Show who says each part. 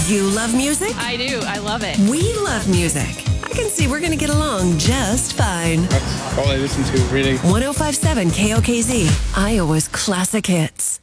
Speaker 1: You love music?
Speaker 2: I do. I love it.
Speaker 1: We love music. I can see we're going to get along just fine.
Speaker 3: That's all I listen to, really.
Speaker 1: 1057 KOKZ, Iowa's classic hits.